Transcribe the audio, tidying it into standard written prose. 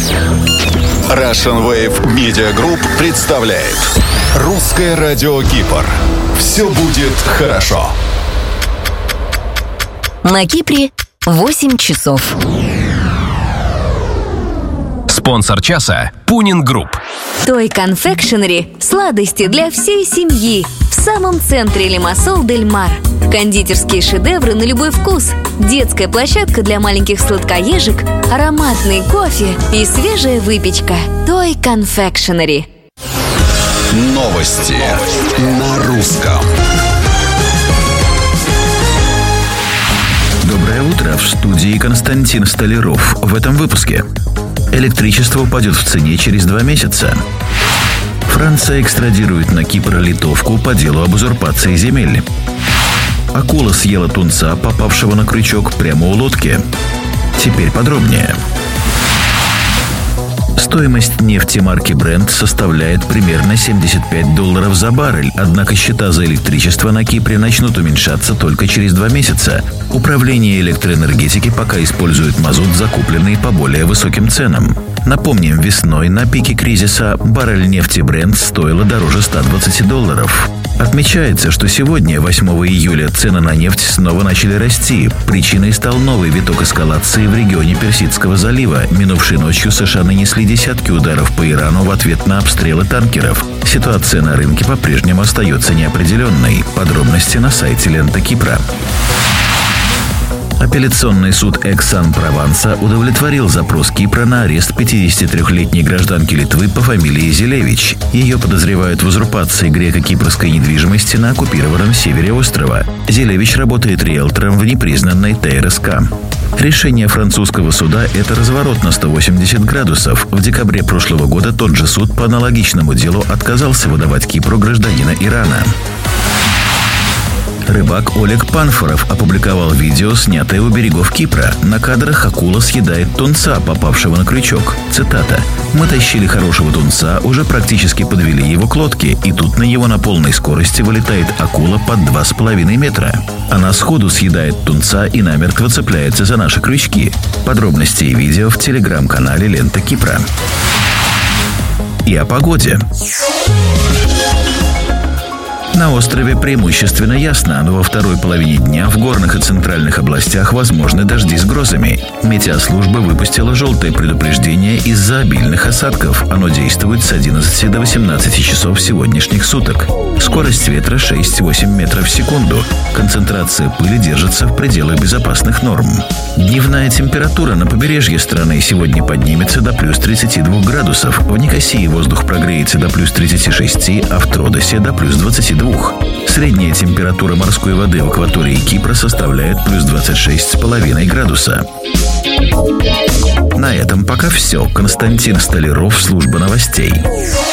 Russian Wave Media Group представляет Русское радио Кипр. Все будет хорошо. На Кипре 8 часов. Спонсор часа – Пунин Групп. Той Confectionery – сладости для всей семьи в самом центре Лимассол-дель-Мар. Кондитерские шедевры на любой вкус, детская площадка для маленьких сладкоежек, ароматный кофе и свежая выпечка. Той Confectionery. Новости на русском. Доброе утро, в студии Константин Столяров. В этом выпуске. Электричество упадет в цене через 2 месяца. Франция экстрадирует на Кипр литовку по делу об узурпации земель. Акула съела тунца, попавшего на крючок прямо у лодки. Теперь подробнее. Стоимость нефти марки Brent составляет примерно $75 за баррель, однако счета за электричество на Кипре начнут уменьшаться только через 2 месяца. Управление электроэнергетики пока использует мазут, закупленный по более высоким ценам. Напомним, весной на пике кризиса баррель нефти Brent стоила дороже $120. Отмечается, что сегодня, 8 июля, цены на нефть снова начали расти. Причиной стал новый виток эскалации в регионе Персидского залива. Минувшей ночью США нанесли десятки ударов по Ирану в ответ на обстрелы танкеров. Ситуация на рынке по-прежнему остается неопределенной. Подробности на сайте Лента Кипра. Апелляционный суд Экс-Ан-Прованса удовлетворил запрос Кипра на арест 53-летней гражданки Литвы по фамилии Зелевич. Ее подозревают в узурпации греко-кипрской недвижимости на оккупированном севере острова. Зелевич работает риэлтором в непризнанной ТРСК. Решение французского суда – это разворот на 180 градусов. В декабре прошлого года тот же суд по аналогичному делу отказался выдавать Кипру гражданина Ирана. Рыбак Олег Панфоров опубликовал видео, снятое у берегов Кипра. На кадрах акула съедает тунца, попавшего на крючок. Цитата. «Мы тащили хорошего тунца, уже практически подвели его к лодке, и тут на него на полной скорости вылетает акула под 2,5 метра. Она сходу съедает тунца и намертво цепляется за наши крючки». Подробности и видео в телеграм-канале Лента Кипра. И о погоде. На острове преимущественно ясно, но во второй половине дня в горных и центральных областях возможны дожди с грозами. Метеослужба выпустила желтое предупреждение из-за обильных осадков. Оно действует с 11 до 18 часов сегодняшних суток. Скорость ветра 6-8 метров в секунду. Концентрация пыли держится в пределах безопасных норм. Дневная температура на побережье страны сегодня поднимется до плюс 32 градусов. В Никосии воздух прогреется до плюс 36, а в Тродосе до плюс 22. Средняя температура морской воды в акватории Кипра составляет плюс 26,5 градуса. На этом пока все. Константин Столяров, служба новостей.